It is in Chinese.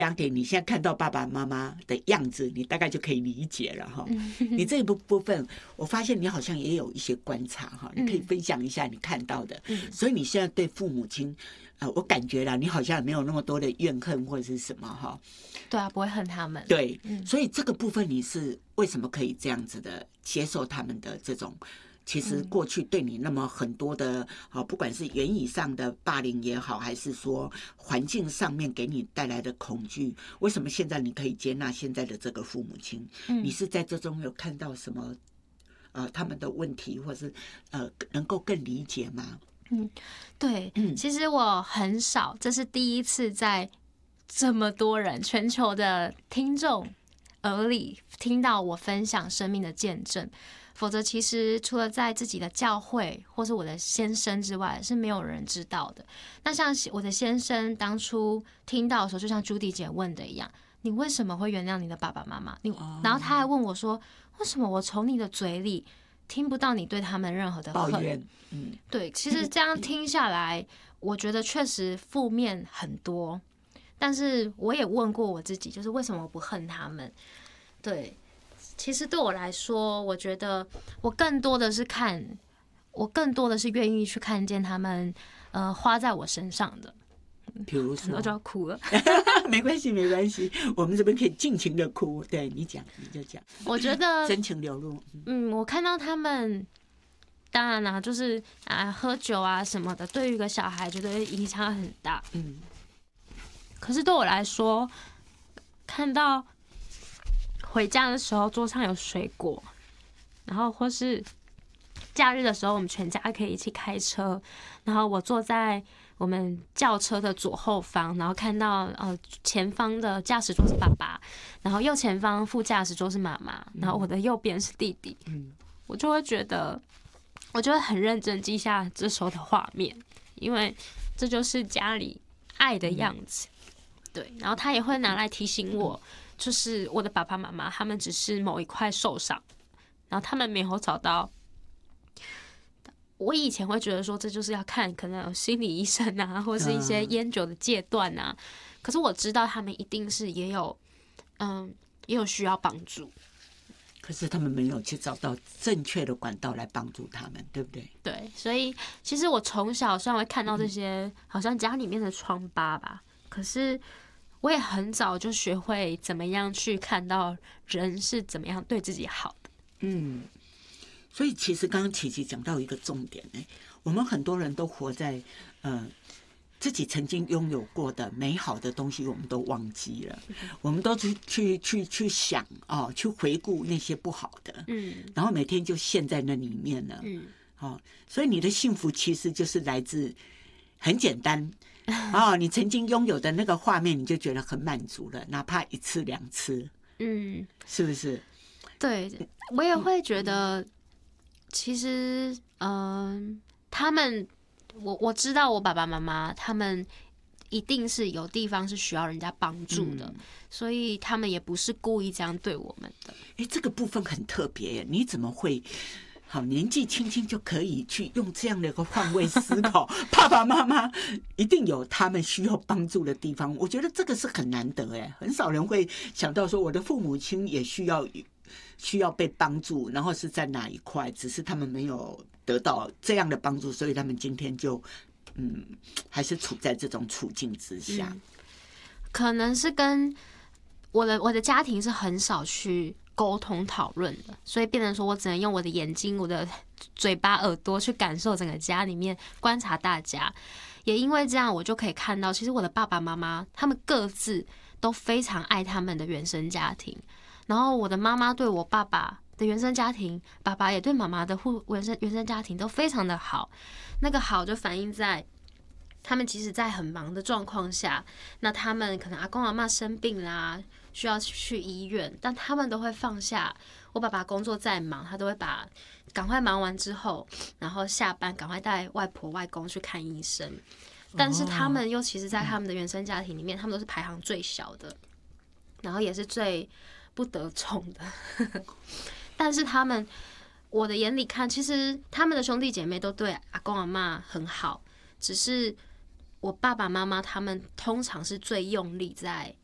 两点，你现在看到爸爸妈妈的样子，你大概就可以理解了哈。你这一部分，我发现你好像也有一些观察哈，你可以分享一下你看到的。所以你现在对父母亲，我感觉啦，你好像也没有那么多的怨恨或者是什么哈。 对啊，不会恨他们。 对，所以这个部分你是为什么可以这样子的接受他们的这种？其实过去对你那么很多的不管是言语上的霸凌也好，还是说环境上面给你带来的恐惧，为什么现在你可以接纳现在的这个父母亲？你是在这中有看到什么他们的问题，或是能够更理解吗？ 对，其实我很少，这是第一次在这么多人全球的听众耳里听到我分享生命的见证。否则，其实除了在自己的教会或是我的先生之外，是没有人知道的。那像我的先生当初听到的时候，就像朱迪姐问的一样，你为什么会原谅你的爸爸妈妈？然后他还问我说，为什么我从你的嘴里听不到你对他们任何的恨？ 抱怨。 对，其实这样听下来，我觉得确实负面很多。但是我也问过我自己，就是为什么我不恨他们？对。其实对我来说，我觉得我更多的是愿意去看见他们花在我身上的。 比如说， 我就要哭了。 没关系，没关系，我们这边可以尽情的哭。对，你讲，你就讲。 我觉得真情流露。 我看到他们，当然啦，就是喝酒啊什么的，对于一个小孩，觉得影响很大。可是对我来说，看到回家的时候桌上有水果，然后或是假日的时候我们全家可以一起开车，然后我坐在我们轿车的左后方，然后看到前方的驾驶座是爸爸，然后右前方副驾驶座是妈妈，然后我的右边是弟弟，我就会觉得，我就会很认真记下这时候的画面，因为这就是家里爱的样子。对，然后他也会拿来提醒我，就是我的爸爸妈妈他们只是某一块受伤，然后他们没有找到。我以前会觉得说这就是要看可能有心理医生啊，或是一些烟酒的戒断啊，可是我知道他们一定是也有需要帮助， 可是他们没有去找到正确的管道来帮助他们，对不对？ 对，所以其实我从小虽然会看到这些好像家里面的疮疤吧，可是我也很早就学会怎么样去看到人是怎么样对自己好的。 所以其实刚刚琪琪讲到一个重点，我们很多人都活在自己曾经拥有过的美好的东西，我们都忘记了，我们都去想去回顾那些不好的，然后每天就陷在那里面了，所以你的幸福其实就是来自很简单。你曾经拥有的那个画面，你就觉得很满足了，哪怕一次两次，是不是？ 对，我也会觉得，其实，他们，我知道我爸爸妈妈他们一定是有地方是需要人家帮助的，所以他们也不是故意这样对我们的。 这个部分很特别耶，你怎么会？好，年纪轻轻就可以去用这样的一个换位思考，爸爸妈妈一定有他们需要帮助的地方。我觉得这个是很难得哎，很少人会想到说我的父母亲也需要被帮助，然后是在哪一块，只是他们没有得到这样的帮助，所以他们今天就还是处在这种处境之下。 可能是跟我的家庭是很少去沟通讨论的，所以变成说我只能用我的眼睛、我的嘴巴、耳朵去感受整个家里面，观察大家。也因为这样，我就可以看到，其实我的爸爸妈妈他们各自都非常爱他们的原生家庭，然后我的妈妈对我爸爸的原生家庭，爸爸也对妈妈的原生家庭都非常的好。那个好就反映在他们即使在很忙的状况下，那他们可能阿公阿嬷生病啦，需要去医院，但他们都会放下。我爸爸工作再忙，他都会赶快忙完之后，然后下班赶快带外婆外公去看医生。但是他们又其实在他们的原生家庭里面，他们都是排行最小的，然后也是最不得宠的。但是他们，我的眼里看，其实他们的兄弟姐妹都对阿公阿嬷很好，只是我爸爸妈妈他们通常是最用力在